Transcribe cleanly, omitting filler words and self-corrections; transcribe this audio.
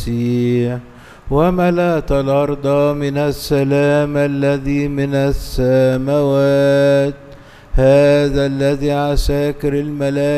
المسيح، وملأت الأرض من السلام الذي من السماوات. هذا الذي عساكر الملائكة